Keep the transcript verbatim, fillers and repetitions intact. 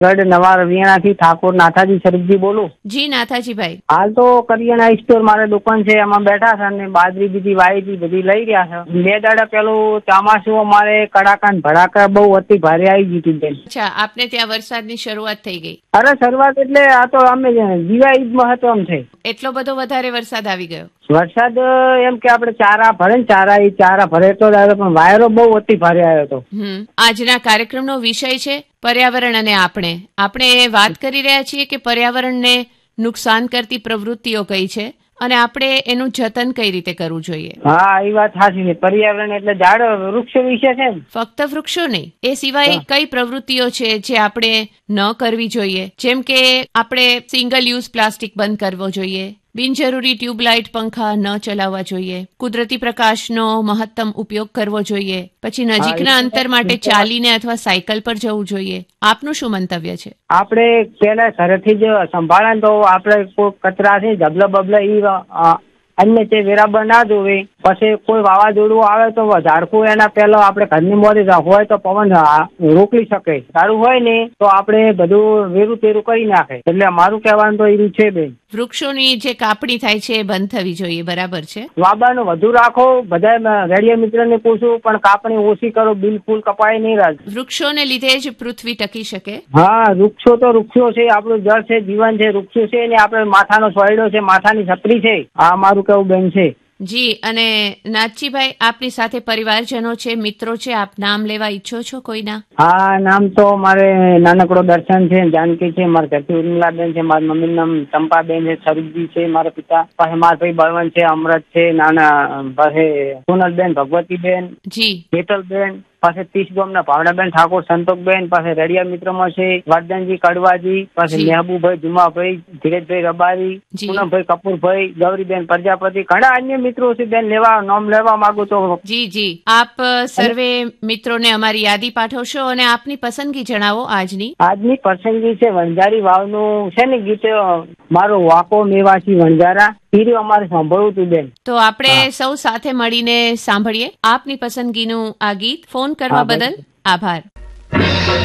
ગઢ નવા રવિયાણાથી ઠાકોર નાથાજી સ્વરૂપજી બોલું. જી નાથાજી ભાઈ. હાલ તો કરિયાણા સ્ટોર મારે દુકાન છે, એમાં બેઠા છે અને બાજરી બીજી વાયી બધી લઈ રહ્યા છે. બે દાડા પેલું ચોમાસું અમારે કડાકા ને ભડાકા બહુ અતિ ભારે આવી ગઈ હતી બેન. અચ્છા, આપને ત્યાં વરસાદની શરૂઆત થઈ ગઈ? અરે શરૂઆત એટલે આ તો અમે જીવા ઈદ મહત્વમ છે. એટલો બધો વધારે વરસાદ આવી ગયો? વરસાદ એમ કે આપડે ચારા ભરે ને ચારા એ ચારા ભરે તો પણ વાયરો બહુ અતિ ભારે આવ્યો હતો. હમ આજના કાર્યક્રમનો વિષય છે પર્યાવરણ અને આપણે. આપણે વાત કરી રહ્યા છીએ કે પર્યાવરણને નુકસાન કરતી પ્રવૃત્તિઓ કઈ છે અને આપણે એનું જતન કઈ રીતે કરવું જોઈએ. હા, એ વાત સાચી છે. પર્યાવરણ એટલે ઝાડ વૃક્ષો વિશે છે. ફક્ત વૃક્ષો નહીં, એ સિવાય કઈ પ્રવૃત્તિઓ છે જે આપણે ન કરવી જોઈએ? જેમ કે આપણે સિંગલ યુઝ પ્લાસ્ટિક બંધ કરવો જોઈએ, બિનજરૂરી ટ્યુબલાઇટ પંખા ન ચલાવવા જોઈએ, કુદરતી પ્રકાશનો મહત્તમ ઉપયોગ કરવો જોઈએ, પછી નજીકના અંતર માટે ચાલીને અથવા સાયકલ પર જવું જોઈએ. આપનું શું મંતવ્ય છે? આપણે પેલા ઘરેથી જ સંભાળે તો આપણે કોઈ કચરા છે જબલા બબલા એ અન્ય તે વેરાબર ના જોવે. પછી કોઈ વાવાઝોડું આવે તો ઝાડકું એના પહેલા આપણે ઘરની મોરી હોય તો પવન રોકી શકે. સારું હોય ને તો આપણે બધું વેરું તેરું કરી નાખે. એટલે મારું કહેવાનું તો એવું છે બેન. વૃક્ષોની જે કાપણી થાય છે એ બંધ થવી જોઈએ, બરાબર છે. વાબાનું વધુ રાખો, બધા રેડિયો મિત્ર ને પૂછું પણ કાપણી ઓછી કરો, બિલકુલ કપાય નહીં. રાજ વૃક્ષોને લીધે જ પૃથ્વી ટકી શકે. હા, વૃક્ષો તો વૃક્ષો છે, આપણું જળ છે, જીવન છે. વૃક્ષો છે ને આપણે માથાનો સોયડો છે, માથાની છત્રી છે. આ મારું કેવું બેન છે. જી. અને નાથજીભાઈ, આપની સાથે પરિવારજનો છે, મિત્રો છે, આપ નામ લેવા ઈચ્છો છો કોઈના? હા, નામ તો મારે નાનકડો દર્શન છે, જાનકી છે, મારા ઘરથી ઉર્મિલાબેન છે, મારા મમ્મી નામ ચંપાબેન છે, સ્વરૂપજી છે મારા પિતા, પાસે મારા ભાઈ બળવંત છે, અમરત છે, નાના પાસે સોનલબેન, ભગવતીબેન, જી, હેતલબેન, પાસે ત્રીસ ગામના ભાવનાબેન ઠાકોર, સંતોકબેન, પાસે રેડિયા મિત્રમાં છે વર્ધનજી કડવાજી, પાસે મહેબુભાઈ, જુમાભાઈ, ધીરજભાઈ રબારી, પૂનમભાઈ કપૂરભાઈ, ગૌરીબેન પ્રજાપતિ, ઘણા અન્ય મિત્રો છે બેન. લેવા નામ લેવા માંગુ તો? જી જી. આપ સર્વે મિત્રોને અમારી યાદી પાઠવશો અને આપની પસંદગી જણાવો આજની. આજની પસંદગી છે વણઝારી વાવનું છે ને ગીત, મારો વાકો મેવાસી વણઝારા. હીરો અમારે સાંભળવું હતું બેન. તો આપણે સૌ સાથે મળીને સાંભળીએ આપની પસંદગીનું આ ગીત. ફોન કરવા બદલ આભાર.